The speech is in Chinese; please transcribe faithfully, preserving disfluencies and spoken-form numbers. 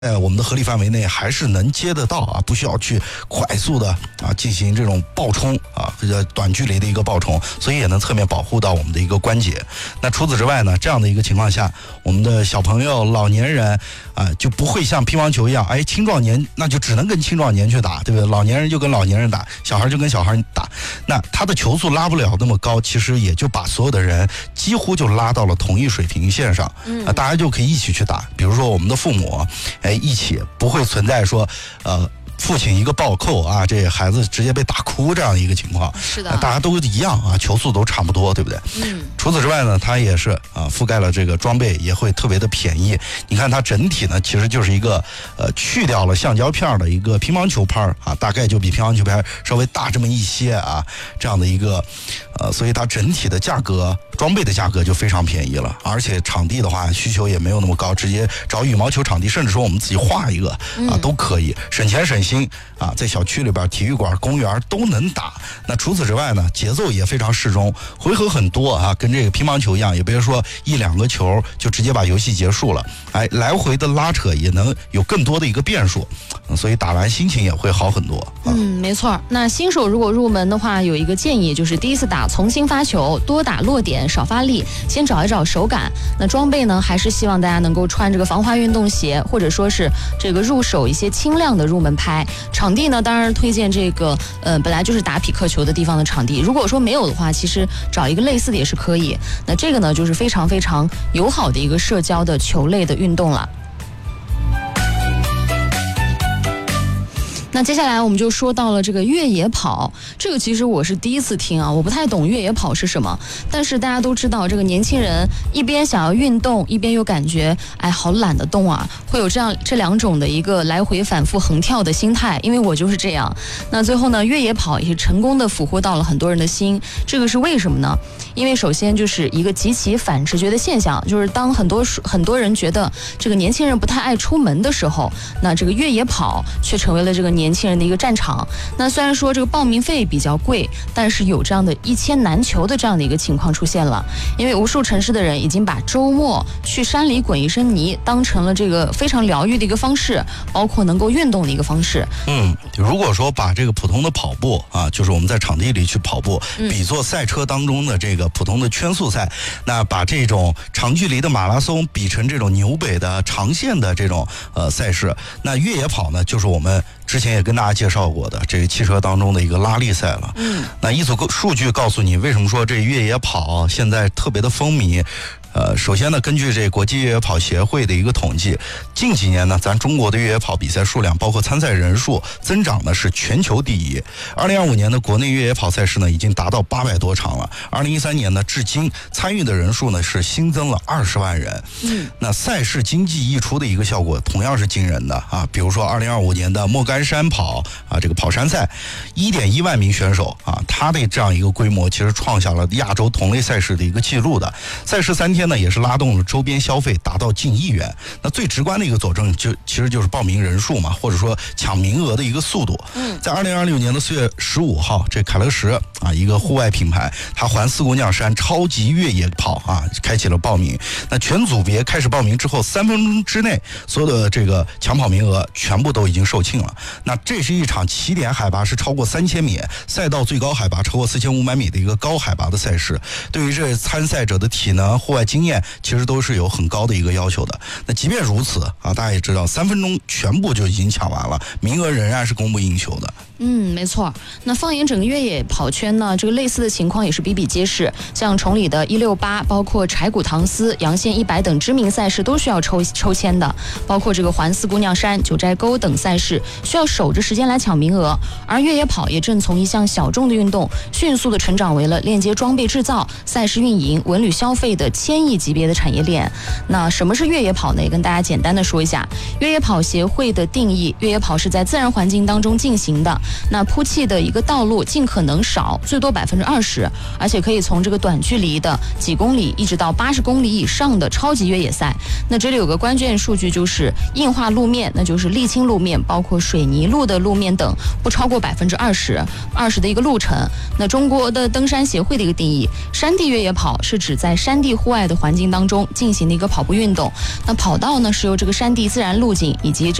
在我们的合理范围内还是能接得到啊，不需要去快速的啊进行这种爆冲啊，这个短距离的一个爆冲，所以也能侧面保护到我们的一个关节。那除此之外呢，这样的一个情况下，我们的小朋友、老年人啊就不会像乒乓球一样，哎，青壮年那就只能跟青壮年去打，对不对？老年人就跟老年人打，小孩就跟小孩打，那他的球速拉不了那么高，其实也就把所有的人几乎就拉到了同一水平线上，啊，大家就可以一起去打。比如说我们的父母，哎。一起不会存在说，呃，父亲一个暴扣啊，这孩子直接被打哭这样一个情况。 是的， 大家都一样啊，球速都差不多，对不对？ 嗯。 除此之外呢，它也是啊，覆盖了这个装备也会特别的便宜。你看它整体呢，其实就是一个呃去掉了橡胶片的一个乒乓球拍啊，大概就比乒乓球拍稍微大这么一些啊，这样的一个呃，所以它整体的价格。装备的价格就非常便宜了，而且场地的话需求也没有那么高，直接找羽毛球场地，甚至说我们自己画一个啊都可以，省钱省心啊，在小区里边、体育馆、公园都能打。那除此之外呢，节奏也非常适中，回合很多啊，跟这个乒乓球一样，也别说一两个球就直接把游戏结束了，哎，来回的拉扯也能有更多的一个变数，所以打完心情也会好很多。啊、 嗯，没错。那新手如果入门的话，有一个建议就是第一次打从新发球，多打落点。少发力，先找一找手感。那装备呢，还是希望大家能够穿这个防滑运动鞋，或者说是这个入手一些轻量的入门拍。场地呢，当然推荐这个呃本来就是打匹克球的地方的场地。如果说没有的话，其实找一个类似的也是可以。那这个呢，就是非常非常友好的一个社交的球类的运动了。那接下来我们就说到了这个越野跑，这个其实我是第一次听啊，我不太懂越野跑是什么，但是大家都知道，这个年轻人一边想要运动，一边又感觉哎好懒得动啊，会有这样这两种的一个来回反复横跳的心态，因为我就是这样。那最后呢，越野跑也是成功的俘获到了很多人的心，这个是为什么呢？因为首先就是一个极其反直觉的现象，就是当很多很多人觉得这个年轻人不太爱出门的时候，那这个越野跑却成为了这个年轻人的一个战场。那虽然说这个报名费比较贵，但是有这样的一签难求的这样的一个情况出现了，因为无数城市的人已经把周末去山里滚一身泥当成了这个非常疗愈的一个方式，包括能够运动的一个方式。 嗯，如果说把这个普通的跑步啊，就是我们在场地里去跑步，比作赛车当中的这个普通的圈速赛，那把这种长距离的马拉松比成这种纽北的长线的这种呃赛事，那越野跑呢，就是我们之前也跟大家介绍过的这个汽车当中的一个拉力赛了。嗯，那一组数据告诉你，为什么说这越野跑现在特别的风靡。呃，首先呢，根据这国际越野跑协会的一个统计，近几年呢，咱中国的越野跑比赛数量，包括参赛人数增长呢是全球第一。二零二五年的国内越野跑赛事呢，已经达到八百多场了。二零一三年呢，至今参与的人数呢是新增了二十万人。嗯，那赛事经济溢出的一个效果同样是惊人的啊。比如说二零二五年的莫干山跑啊，这个跑山赛，一点一万名选手啊，他的这样一个规模，其实创下了亚洲同类赛事的一个记录的。赛事三天。呢也是拉动了周边消费达到近亿元。那最直观的一个佐证就其实就是报名人数嘛，或者说抢名额的一个速度。嗯，在二零二六年的四月十五号，这凯乐石啊一个户外品牌，它环四姑娘山超级越野跑啊开启了报名。那全组别开始报名之后，三分钟之内，所有的这个抢跑名额全部都已经售罄了。那这是一场起点海拔是超过三千米，赛道最高海拔超过四千五百米的一个高海拔的赛事。对于这参赛者的体能、户外经验其实都是有很高的一个要求的。那即便如此啊，大家也知道，三分钟全部就已经抢完了，名额仍然是供不应求的。 嗯，没错。那放眼整个越野跑圈呢，这个类似的情况也是比比皆是。像崇礼的一六八，包括柴谷唐斯、阳县一百等知名赛事都需要抽抽签的，包括这个环四姑娘山、九寨沟等赛事需要守着时间来抢名额。而越野跑也正从一项小众的运动，迅速的成长为了链接装备制造、赛事运营、文旅消费的千亿级别的产业链。那什么是越野跑呢？也跟大家简单的说一下。越野跑协会的定义，越野跑是在自然环境当中进行的。那铺砌的一个道路尽可能少，最多百分之二十，而且可以从这个短距离的几公里一直到八十公里以上的超级越野赛。那这里有个关键数据，就是硬化路面，那就是沥青路面，包括水泥路的路面等，不超过百分之二十，二十的一个路程。那中国的登山协会的一个定义，山地越野跑是指在山地户外的的环境当中进行的一个跑步运动。那跑道呢是由这个山地自然路径以及